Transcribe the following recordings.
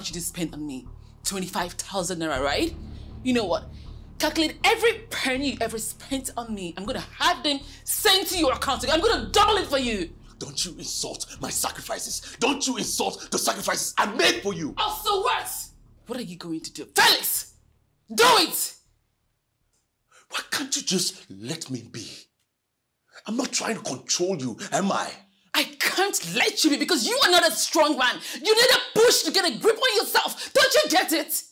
you just spent on me? 25,000 naira, right? You know what? Calculate every penny you ever spent on me. I'm gonna have them sent to your account. I'm gonna double it for you. Don't you insult my sacrifices. Don't you insult the sacrifices I made for you. Oh, so what? What are you going to do? Felix! Do it! Why can't you just let me be? I'm not trying to control you, am I? I can't let you be because you are not a strong man. You need a push to get a grip on yourself. Don't you get it?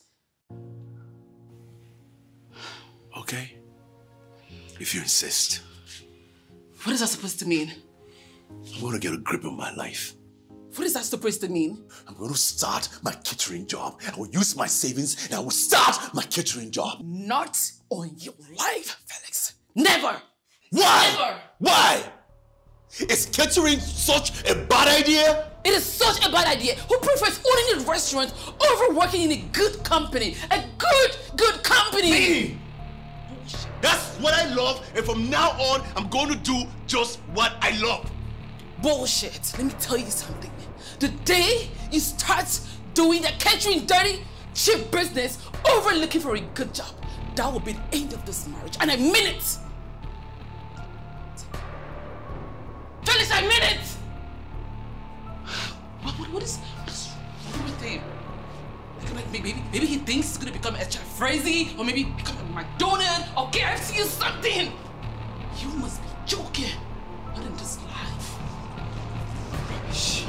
Okay. If you insist. What is that supposed to mean? I'm going to get a grip on my life. What is that supposed to mean? I'm going to start my catering job. I will use my savings and I will start my catering job. Not on your life, Felix. Never! Why? Never! Why? Is catering such a bad idea? It is such a bad idea. Who prefers owning a restaurant over working in a good company? A good company! Me! That's what I love, and from now on, I'm going to do just what I love. Bullshit. Let me tell you something. The day you start doing that catering dirty, cheap business over looking for a good job, that will be the end of this marriage. And I mean it! Felix, I mean it! What is wrong with him? Like maybe he thinks he's gonna become a chef Frazee, or maybe become a McDonald's or KFC or something. You must be joking. Not in this life. Rubbish.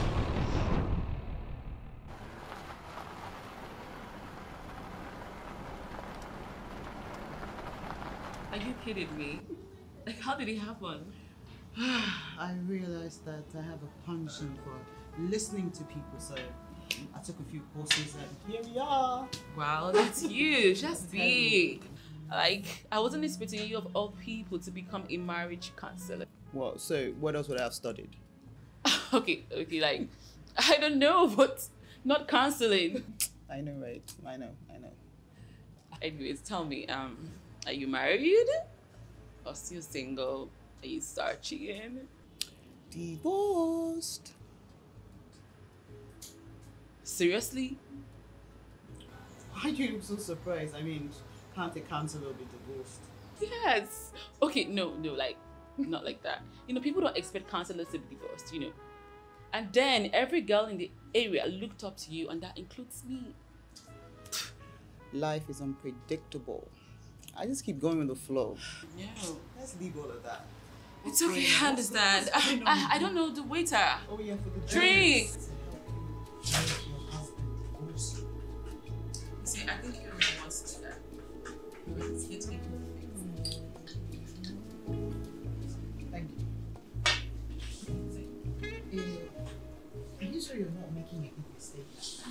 Are you kidding me? Like, how did it happen? I realized that I have a penchant for listening to people, so I took a few courses and here we are. Wow, that's huge. That's big. Like, I wasn't expecting you of all people to become a marriage counselor. Well, so what else would I have studied? Okay, like, I don't know, but not counseling. I know, right? I know. Anyways, tell me, are you married? Or still single? Are you searching? Divorced. Seriously? Why do you look so surprised? I mean, can't a counselor be divorced? Yes. Okay, no, like, not like that. You know, people don't expect counselors to be divorced, you know. And then every girl in the area looked up to you, and that includes me. Life is unpredictable. I just keep going with the flow. Yeah. Let's leave all of that. It's okay, I understand. I don't know the waiter. Oh yeah, for the Drink. drinks. See, I think everyone wants to do that. It's here to make you Thank you. Are you sure you're not making a big mistake?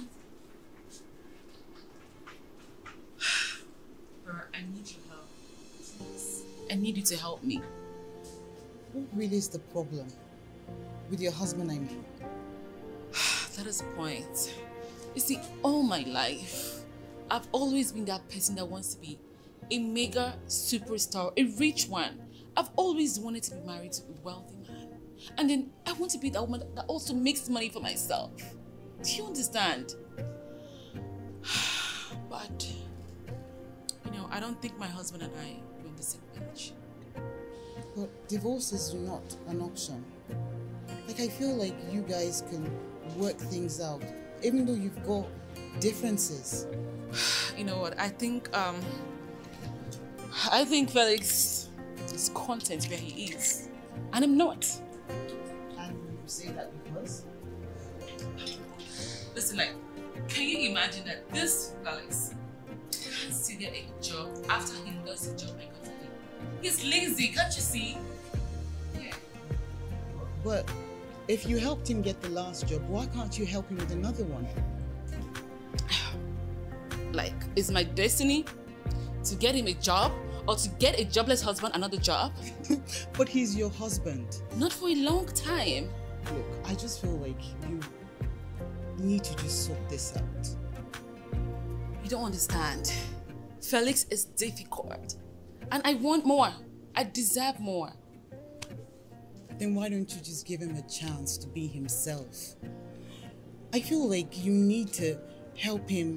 I need your help. I need you to help me. What really is the problem? With your husband, I mean. That is the point. You see, all my life, I've always been that person that wants to be a mega superstar, a rich one. I've always wanted to be married to a wealthy man. And then I want to be that woman that also makes money for myself. Do you understand? But, you know, I don't think my husband and I are on the same page. But divorce is not an option. Like, I feel like you guys can work things out, even though you've got differences. You know what? I think Felix is content where he is, and I'm not. And you say that because? Listen, like, can you imagine that this Felix can't still get a job after he lost a job I got for him? He's lazy, can't you see? Yeah. But if you helped him get the last job, why can't you help him with another one? Like, is my destiny to get him a job or to get a jobless husband another job? But he's your husband. Not for a long time. Look, I just feel like you need to just sort this out. You don't understand. Felix is difficult. And I want more. I deserve more. Then why don't you just give him a chance to be himself? I feel like you need to help him